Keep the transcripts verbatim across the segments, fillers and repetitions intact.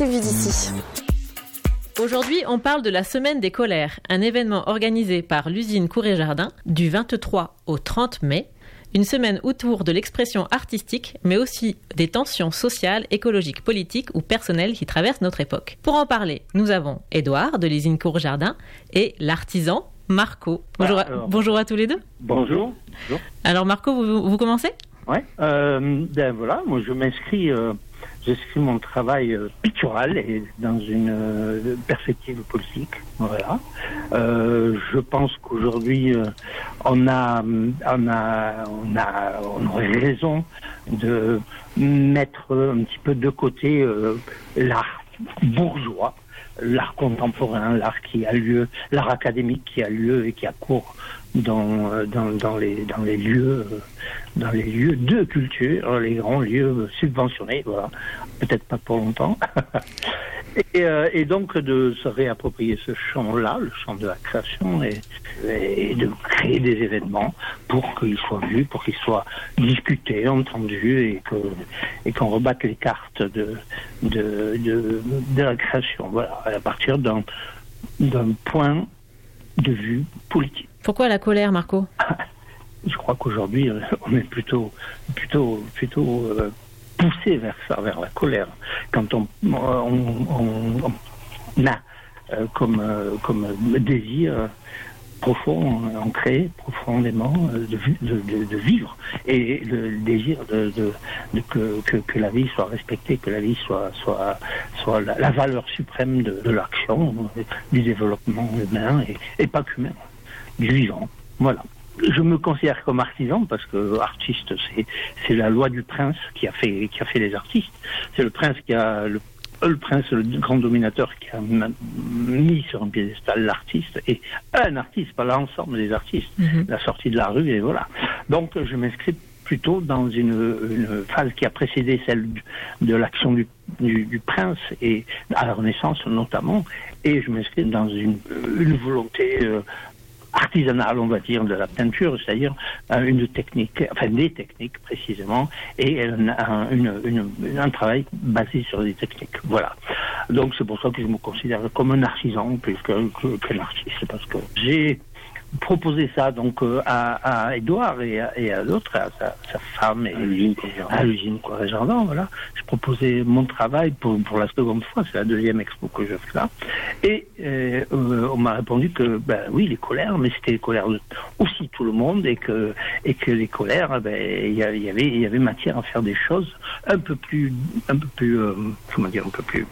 c'est vu d'ici. Aujourd'hui, on parle de la Semaine des colères, un événement organisé par l'usine Cour-et-Jardin du vingt-trois au trente mai. Une semaine autour de l'expression artistique, mais aussi des tensions sociales, écologiques, politiques ou personnelles qui traversent notre époque. Pour en parler, nous avons Édouard de l'usine Cour-et-Jardin et l'artisan Marco. Bonjour, ah, alors, à, bonjour à tous les deux. Bonjour. bonjour. Alors Marco, vous, vous commencez ? Oui, euh, ben voilà, moi je m'inscris, euh, j'inscris mon travail euh, pictural et dans une euh, perspective politique, voilà. Euh, je pense qu'aujourd'hui euh, on a, on a, on a, on aurait raison de mettre un petit peu de côté euh, l'art bourgeois, l'art contemporain, l'art qui a lieu, l'art académique qui a lieu et qui a cours dans dans dans les dans les lieux dans les lieux de culture, les grands lieux subventionnés, voilà, peut-être pas pour longtemps. et, euh, et donc de se réapproprier ce champ-là, le champ de la création, et, et de créer des événements pour qu'ils soient vus, pour qu'ils soient discutés, entendus, et que et qu'on rebatte les cartes de de de, de la création, voilà, à partir d'un d'un point de vue politique. Pourquoi la colère, Marco ? Je crois qu'aujourd'hui, on est plutôt, plutôt, plutôt euh, poussé vers ça, vers la colère. Quand on, on, on, on a euh, comme, euh, comme désir profond, ancré profondément de, de, de, de vivre, et le désir de, de, de que, que, que la vie soit respectée, que la vie soit, soit, soit la, la valeur suprême de, de l'action, du développement humain, et, et pas qu'humain, du vivant. Voilà. Je me considère comme artisan parce que artiste, c'est, c'est la loi du prince qui a fait, qui a fait les artistes. C'est le prince qui a, le, le prince, le grand dominateur qui a mis sur un piédestal l'artiste, et un artiste, pas l'ensemble des artistes, mm-hmm. la sortie de la rue, et voilà. Donc, je m'inscris plutôt dans une, une phase qui a précédé celle de, de l'action du, du, du prince, et à la Renaissance notamment, et je m'inscris dans une, une volonté euh, artisanale, on va dire, de la peinture, c'est-à-dire euh, une technique, enfin des techniques précisément, et un, un, une, une, un travail basé sur des techniques. Voilà. Donc c'est pour ça que je me considère comme un artisan plus qu'un, qu'un artiste, parce que j'ai proposé ça donc euh, à, à Édouard et à, et à d'autres, à sa, sa femme et à l'usine Cour-et-Jardin, voilà. Je proposais mon travail pour, pour la seconde fois, c'est la deuxième expo que je fais là, et euh, euh, on m'a répondu que ben oui, les colères, mais c'était les colères de aussi tout le monde, et que et que les colères, ben il y, y avait il y avait matière à faire des choses un peu plus un peu plus euh, comment dire un peu plus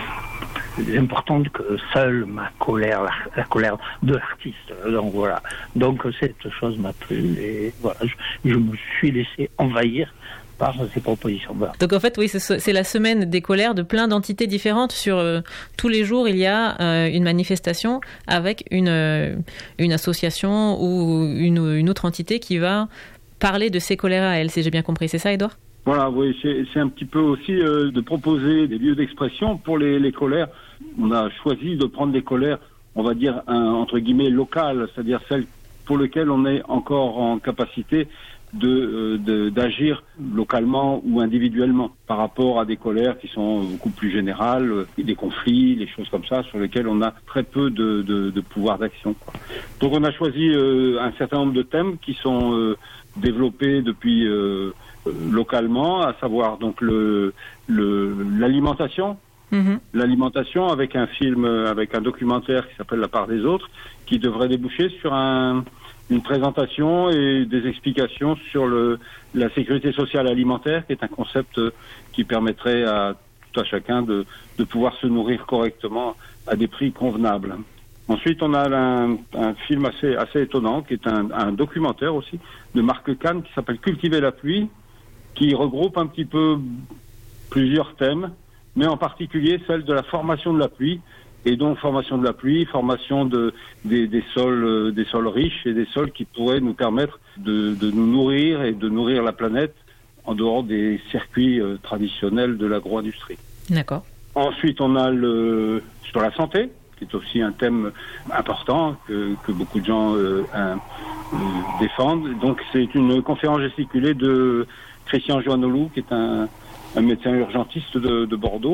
importante que seule ma colère, la, la colère de l'artiste. Donc voilà. Donc cette chose m'a plu, et voilà, je, je me suis laissé envahir par ces propositions. Voilà. Donc en fait, oui, c'est, c'est la semaine des colères de plein d'entités différentes. Sur euh, tous les jours, il y a euh, une manifestation avec une euh, une association ou une, une autre entité qui va parler de ces colères à elle. Si j'ai bien compris, c'est ça, Édouard ? Voilà, oui, c'est, c'est un petit peu aussi euh, de proposer des lieux d'expression pour les, les colères. On a choisi de prendre des colères, on va dire, un, entre guillemets, locales, c'est-à-dire celles pour lesquelles on est encore en capacité de, euh, de, d'agir localement ou individuellement, par rapport à des colères qui sont beaucoup plus générales, euh, des conflits, des choses comme ça, sur lesquelles on a très peu de, de, de pouvoir d'action, quoi. Donc on a choisi euh, un certain nombre de thèmes qui sont euh, développés depuis... Euh, localement, à savoir donc le, le l'alimentation, mmh. l'alimentation avec un film, avec un documentaire qui s'appelle La part des autres, qui devrait déboucher sur un, une présentation et des explications sur le la sécurité sociale alimentaire, qui est un concept qui permettrait à tout à chacun de de pouvoir se nourrir correctement à des prix convenables. Ensuite, on a un, un film assez assez étonnant, qui est un, un documentaire aussi de Marc Kahn, qui s'appelle Cultiver la pluie, qui regroupe un petit peu plusieurs thèmes, mais en particulier celle de la formation de la pluie, et donc formation de la pluie, formation de, des, des sols, euh, des sols riches et des sols qui pourraient nous permettre de, de nous nourrir et de nourrir la planète en dehors des circuits euh, traditionnels de l'agro-industrie. D'accord. Ensuite, on a le sur la santé, qui est aussi un thème important que, que beaucoup de gens euh, un, euh, défendent. Donc, c'est une conférence gesticulée de Christian Joannolou, qui est un, un médecin urgentiste de, de Bordeaux.